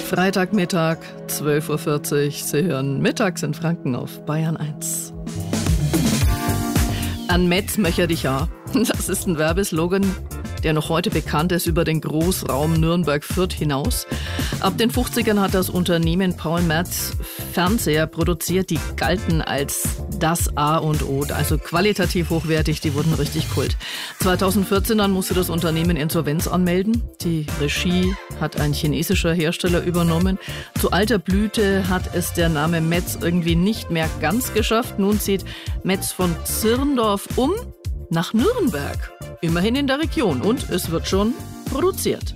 Freitagmittag, 12:40 Uhr. Sie hören Mittags in Franken auf Bayern 1. An Metz möchte ich ja. Das ist ein Werbeslogan, der noch heute bekannt ist über den Großraum Nürnberg-Fürth hinaus. Ab den 50ern hat das Unternehmen Paul Metz Fernseher produziert, die galten als das A und O, also qualitativ hochwertig, die wurden richtig Kult. 2014 dann musste das Unternehmen Insolvenz anmelden. Die Regie hat ein chinesischer Hersteller übernommen. Zu alter Blüte hat es der Name Metz irgendwie nicht mehr ganz geschafft. Nun zieht Metz von Zirndorf nach Nürnberg. Immerhin in der Region und es wird schon produziert.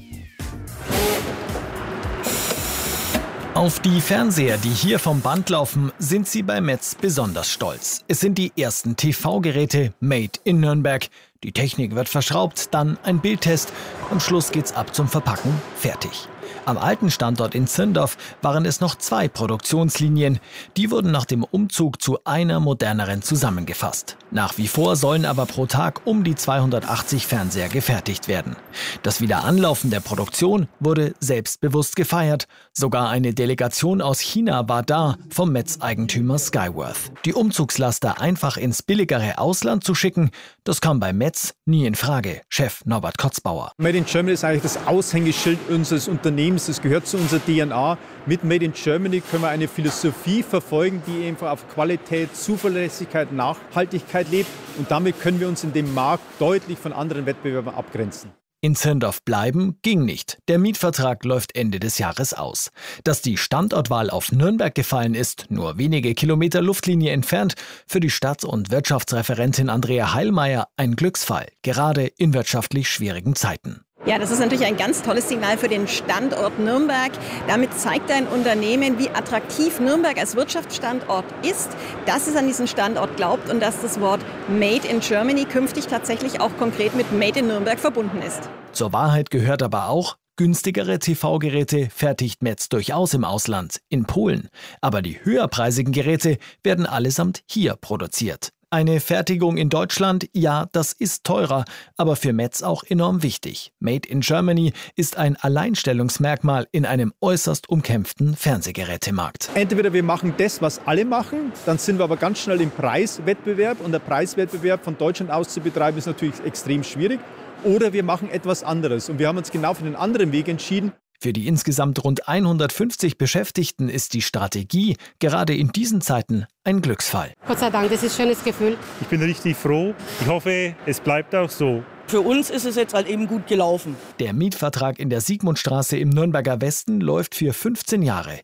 Auf die Fernseher, die hier vom Band laufen, sind sie bei Metz besonders stolz. Es sind die ersten TV-Geräte made in Nürnberg. Die Technik wird verschraubt, dann ein Bildtest. Am Schluss geht's ab zum Verpacken, fertig. Am alten Standort in Zirndorf waren es noch 2 Produktionslinien. Die wurden nach dem Umzug zu einer moderneren zusammengefasst. Nach wie vor sollen aber pro Tag um die 280 Fernseher gefertigt werden. Das Wiederanlaufen der Produktion wurde selbstbewusst gefeiert. Sogar eine Delegation aus China war da, vom Metz-Eigentümer Skyworth. Die Umzugslaster einfach ins billigere Ausland zu schicken, das kam bei Metz nie in Frage. Chef Norbert Kotzbauer. Made in Germany ist eigentlich das Aushängeschild unseres Unternehmens. Das gehört zu unserer DNA. Mit Made in Germany können wir eine Philosophie verfolgen, die einfach auf Qualität, Zuverlässigkeit, Nachhaltigkeit lebt. Und damit können wir uns in dem Markt deutlich von anderen Wettbewerbern abgrenzen. In Zirndorf bleiben ging nicht. Der Mietvertrag läuft Ende des Jahres aus. Dass die Standortwahl auf Nürnberg gefallen ist, nur wenige Kilometer Luftlinie entfernt, für die Stadt- und Wirtschaftsreferentin Andrea Heilmeier ein Glücksfall, gerade in wirtschaftlich schwierigen Zeiten. Ja, das ist natürlich ein ganz tolles Signal für den Standort Nürnberg. Damit zeigt ein Unternehmen, wie attraktiv Nürnberg als Wirtschaftsstandort ist, dass es an diesen Standort glaubt und dass das Wort Made in Germany künftig tatsächlich auch konkret mit Made in Nürnberg verbunden ist. Zur Wahrheit gehört aber auch, günstigere TV-Geräte fertigt Metz durchaus im Ausland, in Polen. Aber die höherpreisigen Geräte werden allesamt hier produziert. Eine Fertigung in Deutschland, ja, das ist teurer, aber für Metz auch enorm wichtig. Made in Germany ist ein Alleinstellungsmerkmal in einem äußerst umkämpften Fernsehgerätemarkt. Entweder wir machen das, was alle machen, dann sind wir aber ganz schnell im Preiswettbewerb. Und der Preiswettbewerb von Deutschland aus zu betreiben ist natürlich extrem schwierig. Oder wir machen etwas anderes. Und wir haben uns genau für den anderen Weg entschieden. Für die insgesamt rund 150 Beschäftigten ist die Strategie gerade in diesen Zeiten ein Glücksfall. Gott sei Dank, das ist ein schönes Gefühl. Ich bin richtig froh. Ich hoffe, es bleibt auch so. Für uns ist es jetzt halt eben gut gelaufen. Der Mietvertrag in der Siegmundstraße im Nürnberger Westen läuft für 15 Jahre.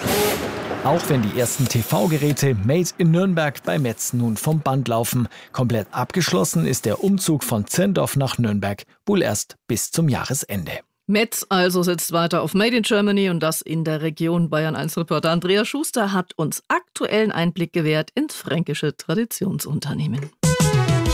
Auch wenn die ersten TV-Geräte Made in Nürnberg bei Metz nun vom Band laufen. Komplett abgeschlossen ist der Umzug von Zirndorf nach Nürnberg wohl erst bis zum Jahresende. Metz also setzt weiter auf Made in Germany und das in der Region. Bayern 1 Reporter Andreas Schuster hat uns aktuellen Einblick gewährt ins fränkische Traditionsunternehmen.